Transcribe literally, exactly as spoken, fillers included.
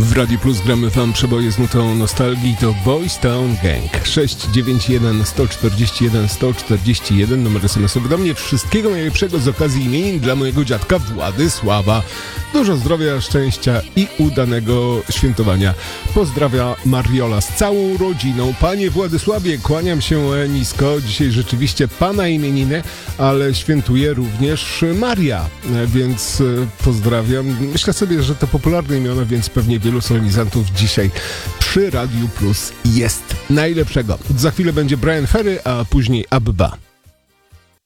W Radiu Plus gramy wam przeboje z nutą nostalgii. To Boys Town Gang. sześć dziewięć jeden sto czterdzieści jeden sto czterdzieści jeden numer es em esowy do mnie. Wszystkiego najlepszego z okazji imienin dla mojego dziadka Władysława. Dużo zdrowia, szczęścia i udanego świętowania. Pozdrawia Mariola z całą rodziną. Panie Władysławie, kłaniam się nisko. Dzisiaj rzeczywiście pana imieniny, ale świętuje również Maria, więc pozdrawiam. Myślę sobie, że to popularne imiona, więc pewnie wielu solenizantów dzisiaj przy Radiu Plus jest. Najlepszego. Za chwilę będzie Brian Ferry, a później Abba.